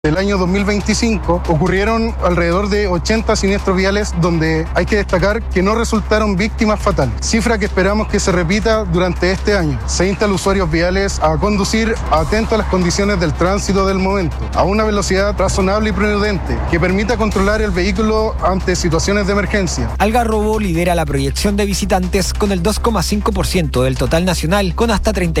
El año 2025 ocurrieron alrededor de 80 siniestros viales donde hay que destacar que no resultaron víctimas fatales, cifra que esperamos que se repita durante este año. Se insta a los usuarios viales a conducir atento a las condiciones del tránsito del momento, a una velocidad razonable y prudente que permita controlar el vehículo ante situaciones de emergencia. Algarrobo lidera la proyección de visitantes con el 2,5% del total nacional, con hasta 30